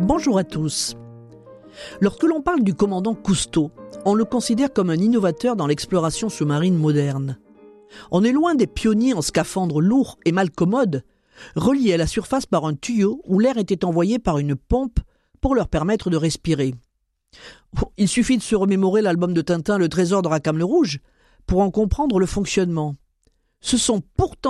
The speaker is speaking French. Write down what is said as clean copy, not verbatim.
Bonjour à tous. Lorsque l'on parle du commandant Cousteau, on le considère comme un innovateur dans l'exploration sous-marine moderne. On est loin des pionniers en scaphandres lourds et mal commodes, reliés à la surface par un tuyau où l'air était envoyé par une pompe pour leur permettre de respirer. Il suffit de se remémorer l'album de Tintin « Le trésor de Rackham le Rouge » pour en comprendre le fonctionnement. Ce sont pourtant